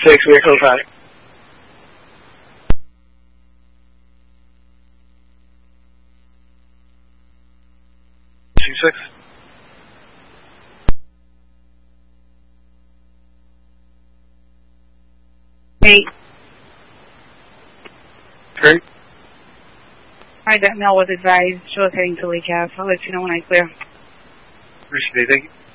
6, we're code 5. 6. Eight. Great. Alright, that mail was advised. She was heading to Lake Ave. I'll let you know when I clear. Appreciate it. Thank you.